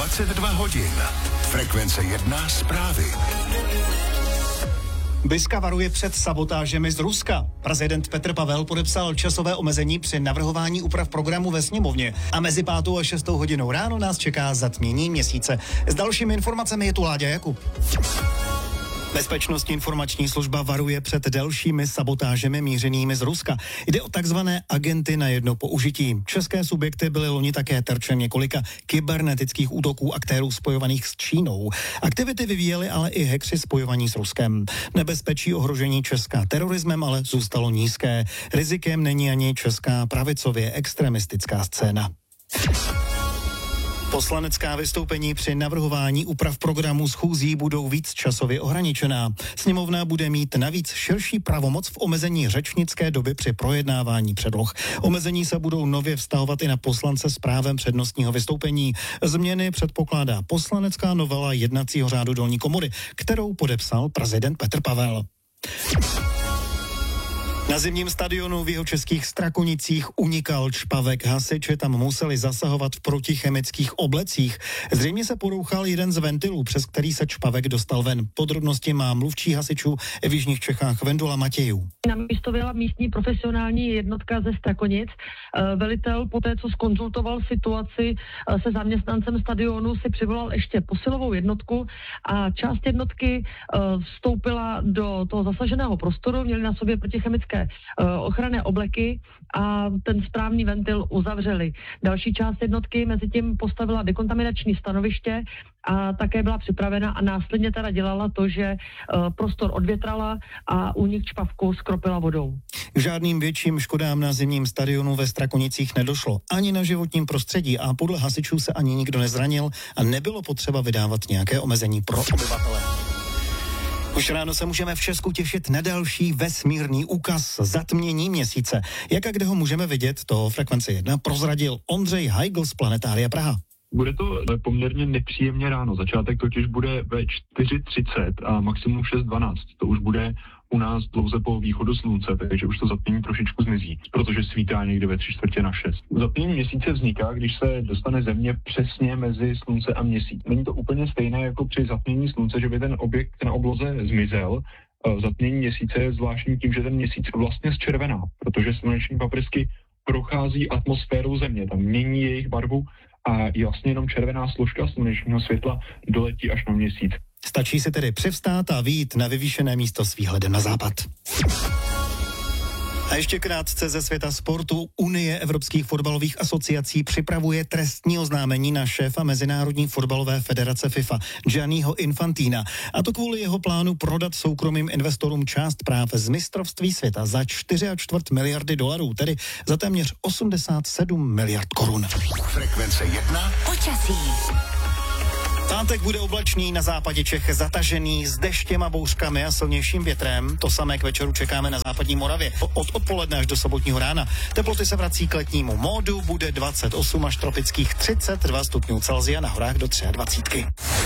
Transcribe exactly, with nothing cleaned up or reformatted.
dvacet dva hodin. Frekvence jedna zprávy. Biska varuje před sabotážemi z Ruska. Prezident Petr Pavel podepsal časové omezení při navrhování úprav programu ve sněmovně a mezi pátou a šestou hodinou ráno nás čeká zatmění měsíce. S dalšími informacemi je tu Láďa Jakub. Bezpečnostní informační služba varuje před dalšími sabotážemi mířenými z Ruska. Jde o takzvané agenty na jedno použití. České subjekty byly loni také terčem několika kybernetických útoků aktérů spojovaných s Čínou. Aktivity vyvíjely ale i hackři spojovaní s Ruskem. Nebezpečí ohrožení Česka terorismem ale zůstalo nízké. Rizikem není ani česká pravicově extremistická scéna. Poslanecká vystoupení při navrhování úprav programu schůzí budou víc časově ohraničená. Sněmovna bude mít navíc širší pravomoc v omezení řečnické doby při projednávání předloh. Omezení se budou nově vztahovat i na poslance s právem přednostního vystoupení. Změny předpokládá poslanecká novela jednacího řádu dolní komory, kterou podepsal prezident Petr Pavel. Na zimním stadionu v jihočeských Strakonicích unikal čpavek. Hasiči tam museli zasahovat v protichemických oblecích. Zřejmě se porouchal jeden z ventilů, přes který se čpavek dostal ven. Podrobnosti má mluvčí hasičů v jižních Čechách Vendula Matějů. Na místo vyjela místní profesionální jednotka ze Strakonic. Velitel poté, co zkonzultoval situaci se zaměstnancem stadionu, si přivolal ještě posilovou jednotku a část jednotky vstoupila do toho zasaženého prostoru, měli na sobě protichemické ochranné obleky a ten správný ventil uzavřeli. Další část jednotky mezi tím postavila dekontaminační stanoviště a také byla připravena a následně teda dělala to, že prostor odvětrala a únik čpavku skropila vodou. K žádným větším škodám na zimním stadionu ve Strakonicích nedošlo. Ani na životním prostředí a podle hasičů se ani nikdo nezranil a nebylo potřeba vydávat nějaké omezení pro obyvatele. Už ráno se můžeme v Česku těšit na další vesmírný úkaz zatmění měsíce. Jak a kde ho můžeme vidět, to Frekvence jedna prozradil Ondřej Heigl z Planetária Praha. Bude to poměrně nepříjemně ráno. Začátek totiž bude ve čtyři třicet a maximum šest dvanáct. To už bude u nás dlouze po východu slunce, takže už to zatmění trošičku zmizí, protože svítá někde ve tři čtvrtě na šest. Zatmění měsíce vzniká, když se dostane Země přesně mezi slunce a měsíc. Není to úplně stejné jako při zatmění slunce, že by ten objekt na obloze zmizel. Zatmění měsíce je zvláštní tím, že ten měsíc vlastně zčervená, protože sluneční paprsky prochází atmosférou Země, tam mění jejich barvu a vlastně jenom červená složka slunečního světla doletí až na měsíc. Stačí si tedy přivstát a vyjít na vyvýšené místo s výhledem na západ. A ještě krátce ze světa sportu. Unie evropských fotbalových asociací připravuje trestní oznámení na šéfa Mezinárodní fotbalové federace FIFA Gianniho Infantina. A to kvůli jeho plánu prodat soukromým investorům část práv z mistrovství světa za čtyři a čtvrt miliardy dolarů, tedy za téměř osmdesát sedm miliard korun. Frekvence jedna. Počasí. Pátek bude oblačný, na západě Čech zatažený s deštěm a bouřkami a silnějším větrem. To samé k večeru čekáme na západní Moravě. Od odpoledne až do sobotního rána. Teploty se vrací k letnímu módu, bude dvacet osm až tropických třicet dva stupňů Celsia, na horách do dvacet tři.